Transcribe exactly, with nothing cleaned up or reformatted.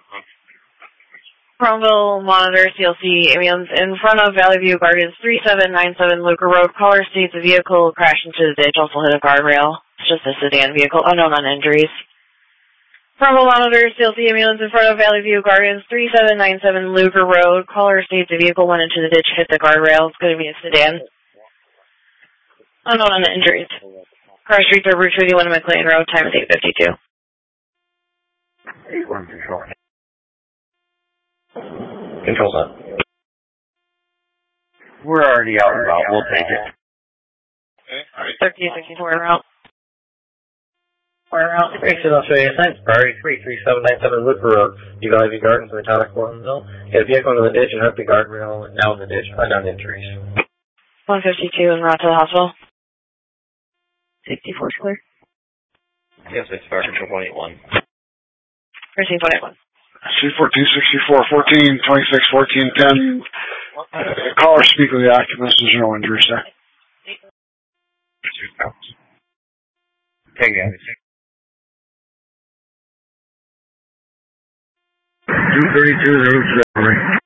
Cromwell Monitor, C L C ambulance in front of Valley View Gardens, three seven nine seven Luker Road. Caller states the vehicle crashed into the ditch, also hit a guardrail. It's just a sedan vehicle, unknown on injuries. Cromwell Monitor, C L C ambulance in front of Valley View Gardens, three seven nine seven Luker Road. Caller states the vehicle went into the ditch, hit the guardrail. It's going to be a sedan. Unknown on the injuries. Car streets are Route fifty-one McLean Road, time is eight fifty-two. eight one control. Control that. We're already out and about. We'll take it. thirteen sixty-four en route. We're en route. Exit Australia Science, priority three three seven nine seven Luker Road. You got Valley View Gardens, Metallic Warrensville. Get a vehicle into the ditch and hurt the guardrail and now in the ditch. Unknown injuries. one fifty-two en route to the hospital. sixty-four is clear. Yes, it's fire control one eight one. Proceed one eight one. C fourteen sixty-four, fourteen, twenty-six, fourteen, ten. Uh, caller speak with the occupants. There's no injuries there. Take it. two thirty-two,